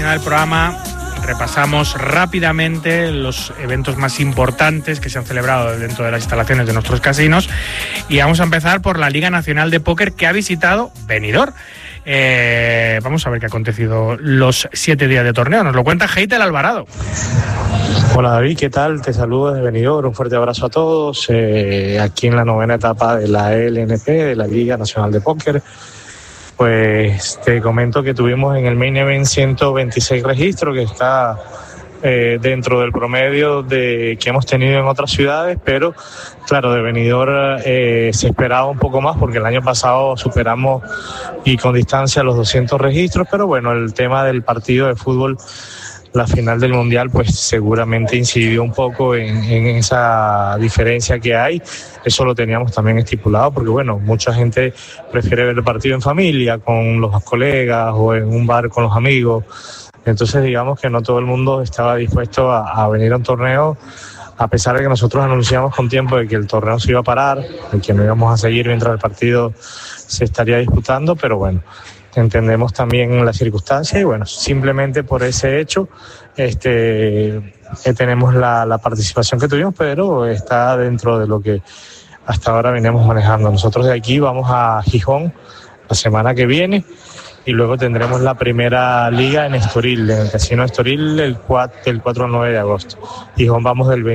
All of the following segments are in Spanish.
final del programa repasamos rápidamente los eventos más importantes que se han celebrado dentro de las instalaciones de nuestros casinos y vamos a empezar por la Liga Nacional de Póker, que ha visitado Benidorm. Vamos a ver qué ha acontecido los 7 días de torneo. Nos lo cuenta Heitel Alvarado. Hola David, ¿qué tal? Te saludo desde Benidorm, un fuerte abrazo a todos. Aquí en la 9ª etapa de la LNP, de la Liga Nacional de Póker. Pues te comento que tuvimos en el Main Event 126 registros, que está dentro del promedio que hemos tenido en otras ciudades, pero claro, de Benidorm se esperaba un poco más porque el año pasado superamos y con distancia los 200 registros, pero bueno, el tema del partido de fútbol, la final del Mundial, pues seguramente incidió un poco en esa diferencia que hay. Eso lo teníamos también estipulado porque, bueno, mucha gente prefiere ver el partido en familia, con los colegas o en un bar con los amigos. Entonces, digamos que no todo el mundo estaba dispuesto a venir a un torneo, a pesar de que nosotros anunciamos con tiempo de que el torneo se iba a parar, de que no íbamos a seguir mientras el partido se estaría disputando, pero bueno, entendemos también las circunstancias y bueno, simplemente por ese hecho tenemos la participación que tuvimos, pero está dentro de lo que hasta ahora veníamos manejando. Nosotros de aquí vamos a Gijón la semana que viene y luego tendremos la primera liga en Estoril, en el Casino Estoril, del 4 al 9 de agosto. Gijón vamos del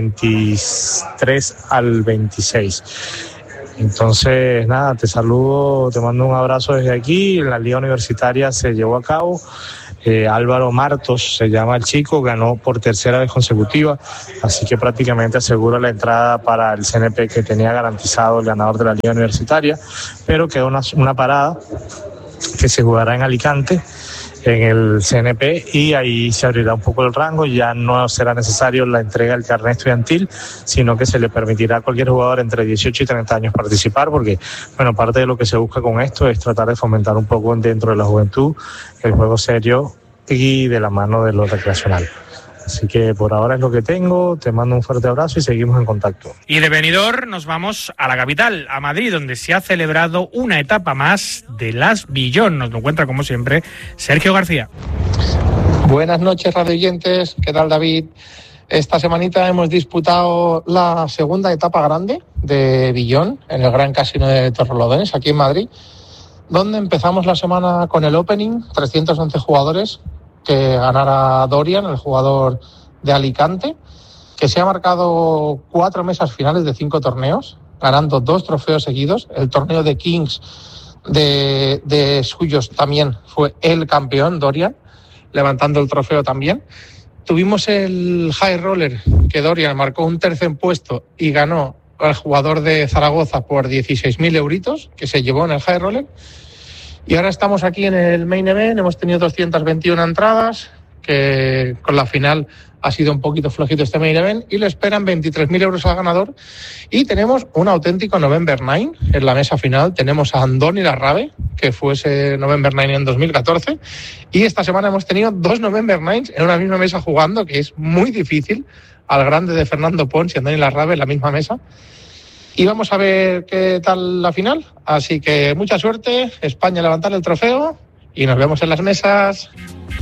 23 al 26. Entonces, nada, te saludo, te mando un abrazo desde aquí. La Liga Universitaria se llevó a cabo. Álvaro Martos se llama el chico, ganó por 3ª vez consecutiva, así que prácticamente asegura la entrada para el CNP que tenía garantizado el ganador de la Liga Universitaria, pero quedó una parada que se jugará en Alicante, en el CNP, y ahí se abrirá un poco el rango. Ya no será necesario la entrega del carnet estudiantil, sino que se le permitirá a cualquier jugador entre 18 y 30 años participar, porque bueno, parte de lo que se busca con esto es tratar de fomentar un poco dentro de la juventud el juego serio y de la mano de lo recreacional. Así que por ahora es lo que tengo, te mando un fuerte abrazo y seguimos en contacto. Y de Benidorm nos vamos a la capital, a Madrid, donde se ha celebrado una etapa más de las Beyond. Nos lo encuentra, como siempre, Sergio García. Buenas noches, radioyentes. ¿Qué tal, David? Esta semanita hemos disputado la segunda etapa grande de Beyond en el Gran Casino de Torrelodones, aquí en Madrid, donde empezamos la semana con el opening, 311 jugadores, que ganara Dorian, el jugador de Alicante, que se ha marcado 4 mesas finales de 5 torneos, ganando 2 trofeos seguidos. El torneo de Kings de suyos también fue el campeón, Dorian, levantando el trofeo también. Tuvimos el High Roller, que Dorian marcó un 3er puesto y ganó al jugador de Zaragoza por 16.000 euritos, que se llevó en el High Roller. Y ahora estamos aquí en el Main Event, hemos tenido 221 entradas, que con la final ha sido un poquito flojito este Main Event, y le esperan 23.000 euros al ganador. Y tenemos un auténtico November 9 en la mesa final. Tenemos a Andoni Larrabe, que fue ese November 9 en 2014, y esta semana hemos tenido 2 November 9 en una misma mesa jugando, que es muy difícil, al grande de Fernando Pons y Andoni Larrabe en la misma mesa. Y vamos a ver qué tal la final. Así que mucha suerte, España, levantar el trofeo y nos vemos en las mesas.